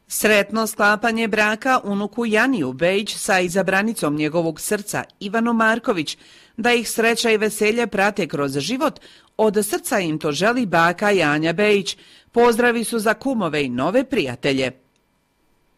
Sretno sklapanje braka unuku Janiju Bejić sa izabranicom njegovog srca Ivanom Marković, da ih sreća i veselje prate kroz život, od srca im to želi baka Janja Bejić. Pozdravi su za kumove i nove prijatelje.